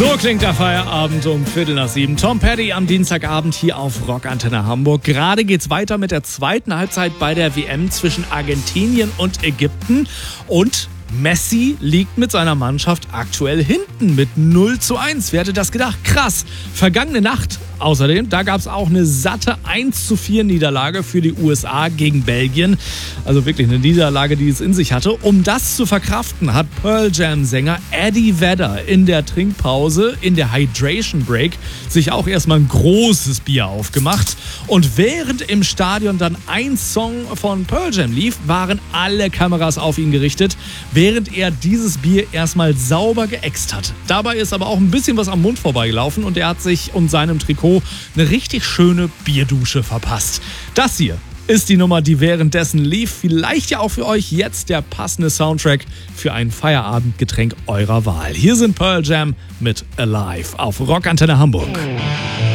So klingt der Feierabend um 6:15. Tom Petty am Dienstagabend hier auf Rockantenne Hamburg. Gerade geht's weiter mit der zweiten Halbzeit bei der WM zwischen Argentinien und Ägypten. Und Messi liegt mit seiner Mannschaft aktuell hinten mit 0:1. Wer hätte das gedacht? Krass. Vergangene Nacht außerdem, da gab es auch eine satte 1:4 Niederlage für die USA gegen Belgien. Also wirklich eine Niederlage, die es in sich hatte. Um das zu verkraften, hat Pearl Jam-Sänger Eddie Vedder in der Trinkpause, in der Hydration Break, sich auch erstmal ein großes Bier aufgemacht. Und während im Stadion dann ein Song von Pearl Jam lief, waren alle Kameras auf ihn gerichtet, während er dieses Bier erstmal sauber geäxt hat. Dabei ist aber auch ein bisschen was am Mund vorbeigelaufen und er hat sich und seinem Trikot eine richtig schöne Bierdusche verpasst. Das hier ist die Nummer, die währenddessen lief. Vielleicht ja auch für euch jetzt der passende Soundtrack für ein Feierabendgetränk eurer Wahl. Hier sind Pearl Jam mit Alive auf Rockantenne Hamburg.